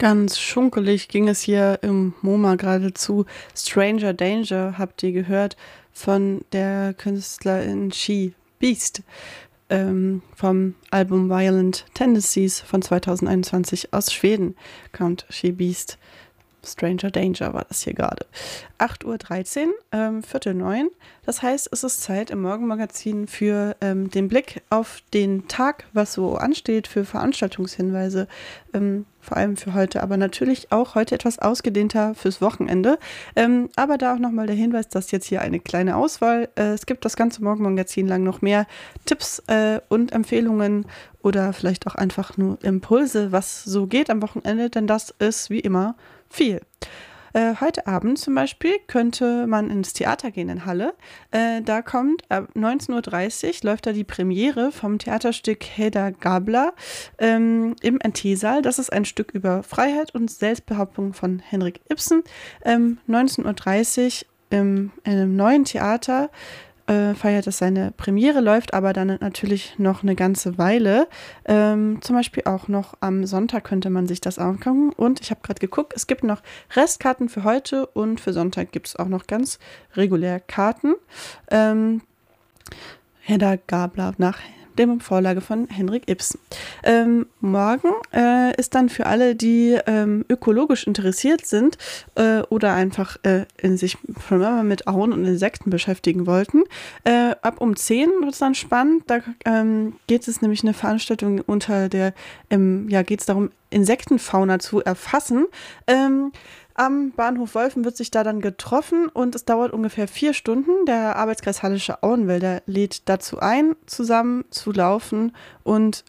Ganz schunkelig ging es hier im MoMA geradezu. Stranger Danger habt ihr gehört von der Künstlerin She Beast vom Album Violent Tendencies von 2021 aus Schweden kommt She Beast. Stranger Danger war das hier gerade. 8:13 Uhr, Viertel neun. Das heißt, es ist Zeit im Morgenmagazin für den Blick auf den Tag, was so ansteht, für Veranstaltungshinweise, vor allem für heute, aber natürlich auch heute etwas ausgedehnter fürs Wochenende. Aber da auch nochmal der Hinweis, dass jetzt hier eine kleine Auswahl. Es gibt das ganze Morgenmagazin lang noch mehr Tipps und Empfehlungen oder vielleicht auch einfach nur Impulse, was so geht am Wochenende, denn das ist wie immer viel. Heute Abend zum Beispiel könnte man ins Theater gehen in Halle. Da kommt ab 19:30 Uhr läuft da die Premiere vom Theaterstück Hedda Gabler im NT-Saal. Das ist ein Stück über Freiheit und Selbstbehauptung von Henrik Ibsen. 19:30 Uhr in einem neuen Theater feiert es seine Premiere, läuft aber dann natürlich noch eine ganze Weile. Zum Beispiel auch noch am Sonntag könnte man sich das angucken. Und ich habe gerade geguckt, es gibt noch Restkarten für heute und für Sonntag gibt es auch noch ganz regulär Karten. Hedda Gabler nach dem Vorlage von Henrik Ibsen. Morgen ist dann für alle, die ökologisch interessiert sind oder einfach in sich schon immer mit Auen und Insekten beschäftigen wollten. Ab um 10 wird es dann spannend. Da geht es nämlich eine Veranstaltung unter der, geht es darum, Insektenfauna zu erfassen. Am Bahnhof Wolfen wird sich da dann getroffen und es dauert ungefähr 4 Stunden. Der Arbeitskreis Hallische Auenwälder lädt dazu ein, zusammen zu laufen und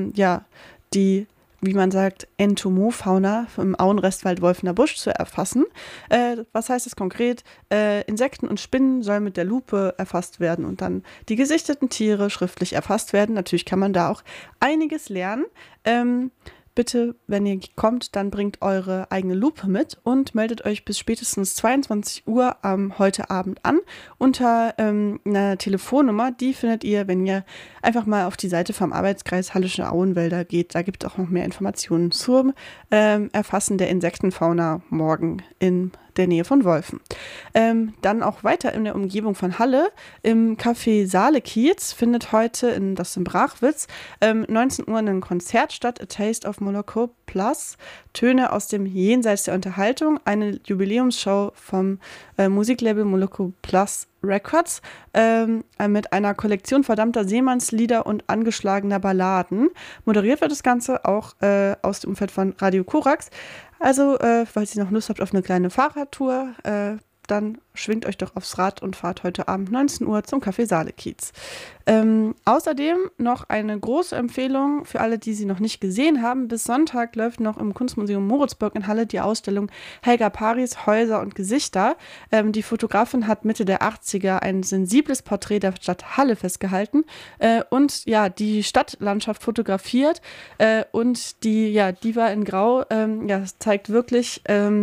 die, wie man sagt, Entomofauna im Auenrestwald Wolfener Busch zu erfassen. Was heißt das konkret? Insekten und Spinnen sollen mit der Lupe erfasst werden und dann die gesichteten Tiere schriftlich erfasst werden. Natürlich kann man da auch einiges lernen. Bitte, wenn ihr kommt, dann bringt eure eigene Lupe mit und meldet euch bis spätestens 22 Uhr heute Abend an unter einer Telefonnummer. Die findet ihr, wenn ihr einfach mal auf die Seite vom Arbeitskreis Hallische Auenwälder geht. Da gibt es auch noch mehr Informationen zum Erfassen der Insektenfauna morgen in der Nähe von Wolfen. Dann auch weiter in der Umgebung von Halle im Café Saale-Kiez findet heute, das ist in Brachwitz, 19 Uhr ein Konzert statt, A Taste of Moloko Plus, Töne aus dem Jenseits der Unterhaltung, eine Jubiläumsshow vom Musiklabel Moloko Plus Records mit einer Kollektion verdammter Seemannslieder und angeschlagener Balladen. Moderiert wird das Ganze auch aus dem Umfeld von Radio Korax. Also, falls ihr noch Lust habt auf eine kleine Fahrradtour, dann schwingt euch doch aufs Rad und fahrt heute Abend 19 Uhr zum Café Saale-Kiez. Außerdem noch eine große Empfehlung für alle, die sie noch nicht gesehen haben. Bis Sonntag läuft noch im Kunstmuseum Moritzburg in Halle die Ausstellung Helga Paris, Häuser und Gesichter. Die Fotografin hat Mitte der 80er ein sensibles Porträt der Stadt Halle festgehalten und die Stadtlandschaft fotografiert und die Diva in Grau zeigt wirklich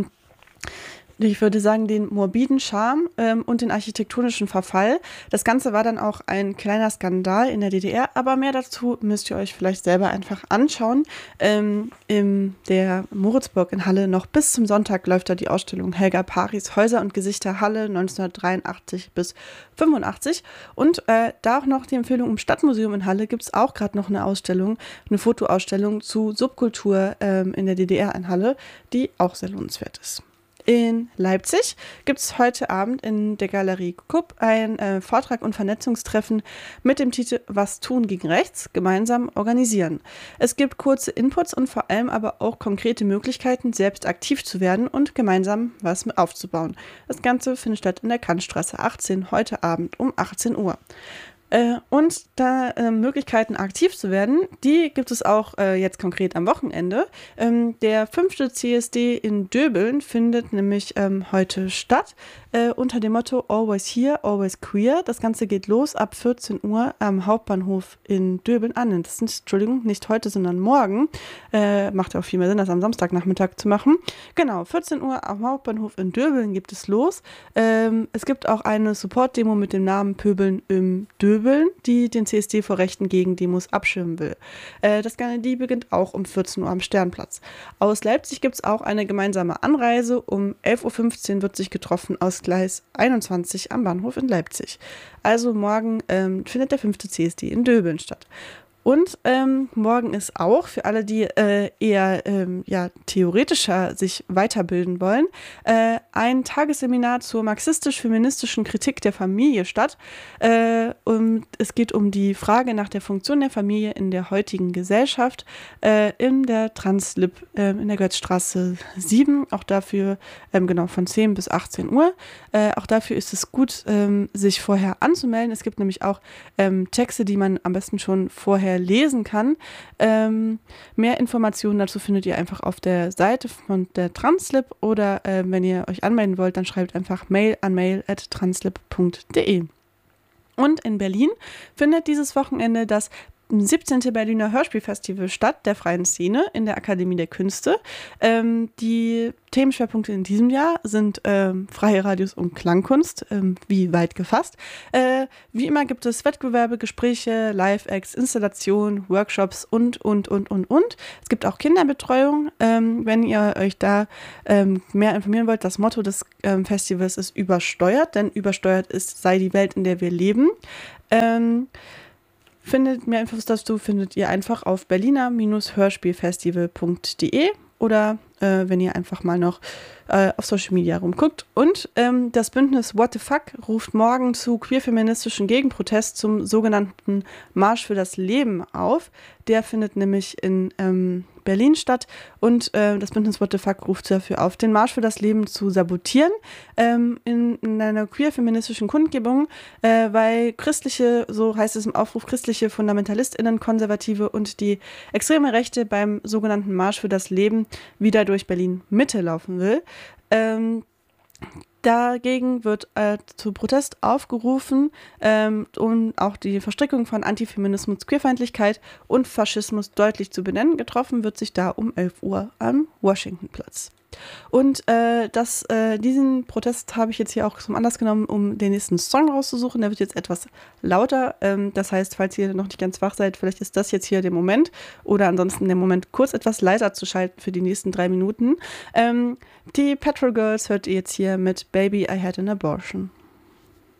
ich würde sagen, den morbiden Charme und den architektonischen Verfall. Das Ganze war dann auch ein kleiner Skandal in der DDR, aber mehr dazu müsst ihr euch vielleicht selber einfach anschauen. In der Moritzburg in Halle noch bis zum Sonntag läuft da die Ausstellung Helga Paris, Häuser und Gesichter Halle 1983 bis 85. Und da auch noch die Empfehlung im Stadtmuseum in Halle gibt es auch gerade noch eine Ausstellung, eine Fotoausstellung zu Subkultur in der DDR in Halle, die auch sehr lohnenswert ist. In Leipzig gibt es heute Abend in der Galerie Kupp ein Vortrag und Vernetzungstreffen mit dem Titel Was tun gegen rechts? Gemeinsam organisieren. Es gibt kurze Inputs und vor allem aber auch konkrete Möglichkeiten, selbst aktiv zu werden und gemeinsam was aufzubauen. Das Ganze findet statt in der Kantstraße 18 heute Abend um 18 Uhr. Und da Möglichkeiten aktiv zu werden, die gibt es auch jetzt konkret am Wochenende. Der 5. CSD in Döbeln findet nämlich heute statt. unter dem Motto Always Here, Always Queer. Das Ganze geht los ab 14 Uhr am Hauptbahnhof in Döbeln an. Das ist, Entschuldigung, nicht heute, sondern morgen. Macht ja auch viel mehr Sinn, das am Samstagnachmittag zu machen. Genau, 14 Uhr am Hauptbahnhof in Döbeln gibt es los. Es gibt auch eine Support-Demo mit dem Namen Pöbeln im Döbeln, die den CSD vor rechten Gegendemos abschirmen will. Die beginnt auch um 14 Uhr am Sternplatz. Aus Leipzig gibt es auch eine gemeinsame Anreise. Um 11.15 Uhr wird sich getroffen aus Gleis 21 am Bahnhof in Leipzig. Also morgen findet der 5. CSD in Döbeln statt. Und morgen ist auch für alle, die eher theoretischer sich weiterbilden wollen, ein Tagesseminar zur marxistisch-feministischen Kritik der Familie statt. Es geht um die Frage nach der Funktion der Familie in der heutigen Gesellschaft in der Translib in der Götzstraße 7. Auch dafür von 10 bis 18 Uhr. Auch dafür ist es gut, sich vorher anzumelden. Es gibt nämlich auch Texte, die man am besten schon vorher lesen kann. Mehr Informationen dazu findet ihr einfach auf der Seite von der Translib oder wenn ihr euch anmelden wollt, dann schreibt einfach Mail an mail@translib.de. Und in Berlin findet dieses Wochenende das 17. Berliner Hörspielfestival statt, der freien Szene in der Akademie der Künste. Die Themenschwerpunkte in diesem Jahr sind freie Radios und Klangkunst, wie weit gefasst. Wie immer gibt es Wettbewerbe, Gespräche, Live-Acts, Installationen, Workshops und. Es gibt auch Kinderbetreuung. Wenn ihr euch da mehr informieren wollt, das Motto des Festivals ist übersteuert, denn übersteuert sei die Welt, in der wir leben. Mehr Infos dazu findet ihr einfach auf berliner-hörspielfestival.de oder wenn ihr einfach mal noch auf Social Media rumguckt. Und das Bündnis What the Fuck ruft morgen zu queer-feministischen Gegenprotest zum sogenannten Marsch für das Leben auf. Der findet nämlich in Berlin statt und das Bündnis What the Fuck ruft dafür auf, den Marsch für das Leben zu sabotieren in einer queer-feministischen Kundgebung, weil christliche, so heißt es im Aufruf, christliche FundamentalistInnen, Konservative und die extreme Rechte beim sogenannten Marsch für das Leben wieder durch Berlin-Mitte laufen will. Dagegen wird zu Protest aufgerufen um auch die Verstrickung von Antifeminismus, Queerfeindlichkeit und Faschismus deutlich zu benennen. Getroffen wird sich da um 11 Uhr am Washingtonplatz. Und diesen Protest habe ich jetzt hier auch zum Anlass genommen, um den nächsten Song rauszusuchen. Der wird jetzt etwas lauter. Das heißt, falls ihr noch nicht ganz wach seid, vielleicht ist das jetzt hier der Moment oder ansonsten der Moment, kurz etwas leiser zu schalten für die nächsten 3 Minuten. Die Petrol Girls hört ihr jetzt hier mit Baby, I Had an Abortion.